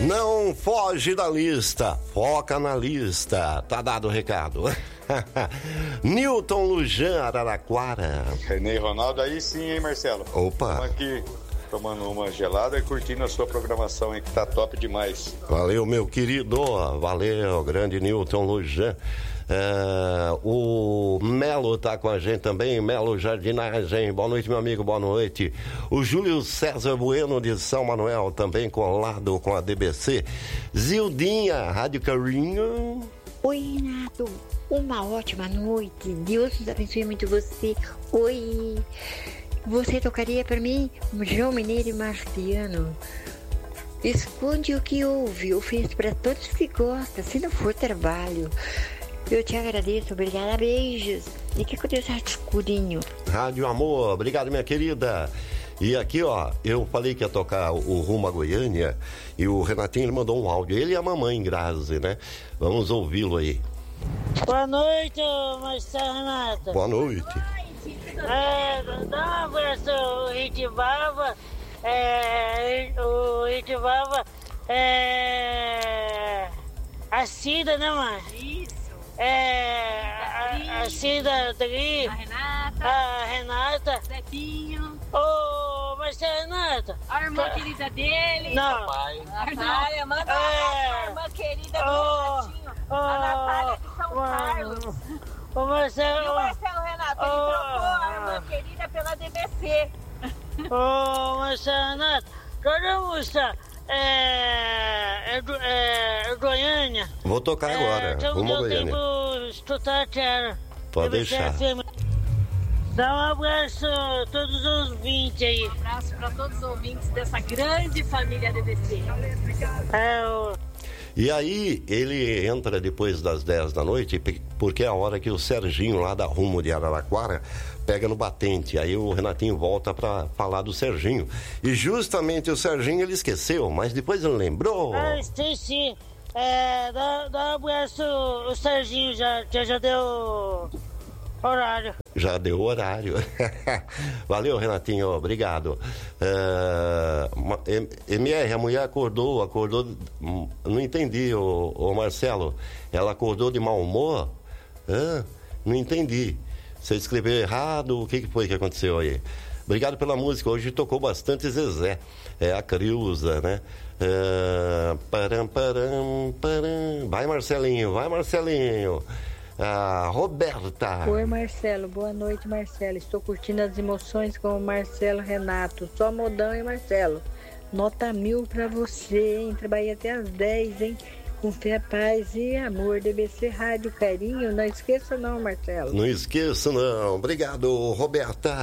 Não foge da lista, foca na lista. Tá dado o recado. Newton Lujan, Araraquara. Renê Ronaldo, aí sim, hein, Marcelo? Opa. Estamos aqui tomando uma gelada e curtindo a sua programação aí, que tá top demais. Valeu, meu querido. Valeu, grande Newton Lujan. O Melo tá com a gente também, Melo Jardinagem. Boa noite, meu amigo, boa noite. O Júlio César Bueno de São Manuel, também colado com a DBC. Zildinha, Rádio Carinho. Oi, Renato, uma ótima noite, Deus nos abençoe muito você. Oi, você tocaria para mim João Mineiro e Marciano? Esconde o que ouve, ofereço para todos que gostam, se não for trabalho. Eu te agradeço, obrigada, beijos. E que Deus te escurinho. Rádio Amor, obrigado, minha querida. E aqui, ó, eu falei que ia tocar o Rumo a Goiânia e o Renatinho ele mandou um áudio, ele e a mamãe Grazi, né? Vamos ouvi-lo aí. Boa noite, Marcelo Renata. Boa noite. Dá um abraço ao Ritibava. O Ritibava a Cida, né, mãe? Isso. A Cida, a Renata. Zefinho. Ô, Marcelo Renata. A irmã querida dele. Não. A Natália, manda a irmã querida do Renatinho. A Natália de São Carlos. Ô, Marcelo. E o Marcelo Renato, ele trocou a irmã querida pela DBC. Ô, Marcelo Renato, toda música Goiânia. Vou tocar agora, Rumo a Goiânia. Pode deixar. Dá um abraço a todos os ouvintes aí. Um abraço para todos os ouvintes dessa grande família DBC. E aí, ele entra depois das 10 da noite, porque é a hora que o Serginho, lá da Rumo de Araraquara, pega no batente. Aí o Renatinho volta para falar do Serginho. E justamente o Serginho ele esqueceu, mas depois ele lembrou. Esqueci. Dá um abraço, o Serginho já deu horário. Já deu horário. Valeu, Renatinho, obrigado. MR, a mulher acordou, não entendi, ô Marcelo. Ela acordou de mau humor? Não entendi. Você escreveu errado, o que foi que aconteceu aí? Obrigado pela música, hoje tocou bastante Zezé. A Criuza, né? Param. Vai, Marcelinho. Roberta. Oi, Marcelo, boa noite, Marcelo. Estou curtindo as emoções com o Marcelo Renato. Só modão, hein, Marcelo? Nota 1000 pra você, hein? Trabalhei até às 10, hein? Com fé, paz e amor. DBC Rádio Carinho. Não esqueça não, Marcelo. Não esqueça não. Obrigado, Roberta,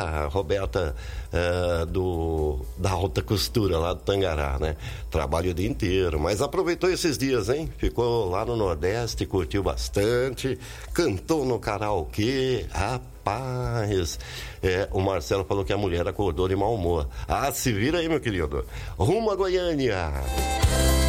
da Alta Costura, lá do Tangará, né? Trabalha o dia inteiro, mas aproveitou esses dias, hein? Ficou lá no Nordeste, curtiu bastante, cantou no karaokê, rapaz. O Marcelo falou que a mulher acordou de mau humor. Se vira aí, meu querido. Rumo a Goiânia.